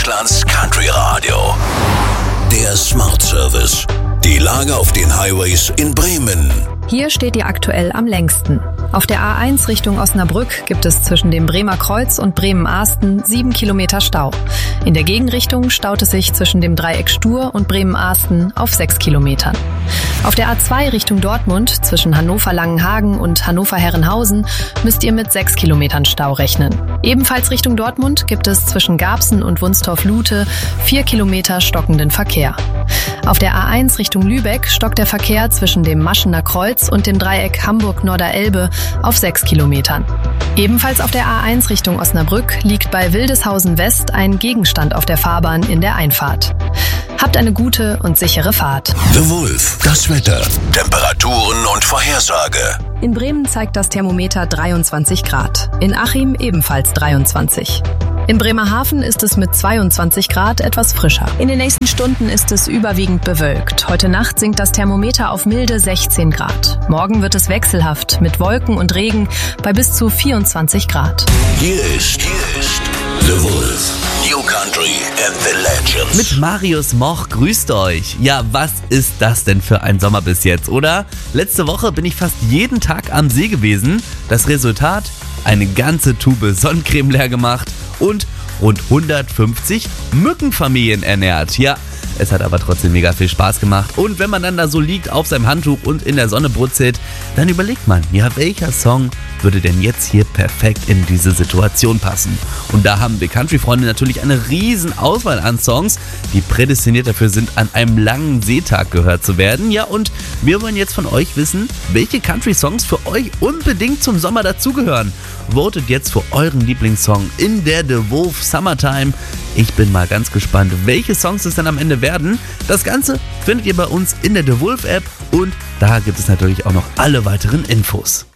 Deutschlands Country Radio. Der Smart Service. Die Lage auf den Highways in Bremen. Hier steht ihr aktuell am längsten. Auf der A1 Richtung Osnabrück gibt es zwischen dem Bremer Kreuz und Bremen-Ahsten 7 Kilometer Stau. In der Gegenrichtung staut es sich zwischen dem Dreieck Stur und Bremen-Ahsten auf 6 Kilometern. Auf der A2 Richtung Dortmund zwischen Hannover-Langenhagen und Hannover-Herrenhausen müsst ihr mit 6 Kilometern Stau rechnen. Ebenfalls Richtung Dortmund gibt es zwischen Garbsen und Wunstorf-Lute 4 Kilometer stockenden Verkehr. Auf der A1 Richtung Lübeck stockt der Verkehr zwischen dem Maschener Kreuz und dem Dreieck Hamburg-Norderelbe auf 6 Kilometern. Ebenfalls auf der A1 Richtung Osnabrück liegt bei Wildeshausen West ein Gegenstand auf der Fahrbahn in der Einfahrt. Habt eine gute und sichere Fahrt. The Wolf, das Wetter, Temperaturen und Vorhersage. In Bremen zeigt das Thermometer 23 Grad, in Achim ebenfalls 23. In Bremerhaven ist es mit 22 Grad etwas frischer. In den nächsten Stunden ist es überwiegend bewölkt. Heute Nacht sinkt das Thermometer auf milde 16 Grad. Morgen wird es wechselhaft mit Wolken und Regen bei bis zu 24 Grad. Hier ist The Wolf. New Country and the Legends. Mit Marius Moch, grüßt euch. Ja, was ist das denn für ein Sommer bis jetzt, oder? Letzte Woche bin ich fast jeden Tag am See gewesen. Das Resultat? Eine ganze Tube Sonnencreme leer gemacht und rund 150 Mückenfamilien ernährt. Ja, es hat aber trotzdem mega viel Spaß gemacht. Und wenn man dann da so liegt auf seinem Handtuch und in der Sonne brutzelt, dann überlegt man, ja, welcher Song würde denn jetzt hier perfekt in diese Situation passen? Und da haben wir Country-Freunde natürlich eine riesen Auswahl an Songs, die prädestiniert dafür sind, an einem langen Seetag gehört zu werden. Ja, und wir wollen jetzt von euch wissen, welche Country-Songs für euch unbedingt zum Sommer dazugehören. Votet jetzt für euren Lieblingssong in der The Wolf Summertime. Ich bin mal ganz gespannt, welche Songs es dann am Ende werden. Das Ganze findet ihr bei uns in der The Wolf App und da gibt es natürlich auch noch alle weiteren Infos.